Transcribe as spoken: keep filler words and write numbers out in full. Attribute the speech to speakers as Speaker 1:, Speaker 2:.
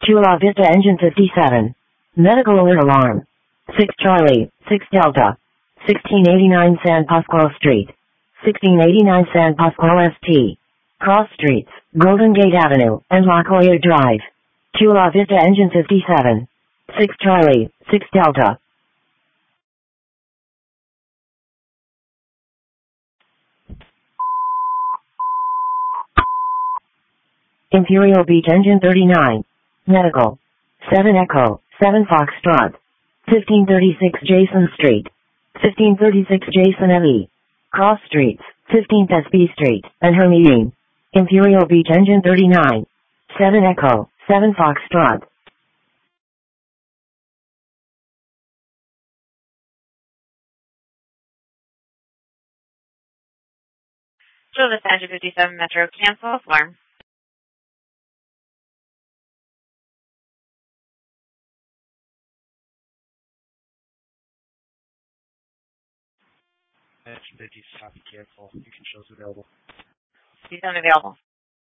Speaker 1: Chula Vista Engine fifty-seven. Medical alert alarm. six Charlie, six Delta. sixteen eighty-nine San Pasqual Street. sixteen eighty-nine San Pasqual S T. Cross Streets, Golden Gate Avenue, and La Jolla Drive. Chula Vista Engine fifty-seven. six Charlie, six Delta. Imperial Beach Engine thirty-nine. Medical. seven Echo, seven Foxtrot. fifteen thirty-six Jason Street. fifteen thirty-six Jason L E. Cross Streets, fifteenth S B Street, and Hermine. Imperial Beach Engine thirty-nine. seven Echo, seven Foxtrot.
Speaker 2: Chula Vista Engine fifty-seven Metro, cancel alarm.
Speaker 3: Engine fifty-seven, cancel. You can show us available.
Speaker 2: He's unavailable.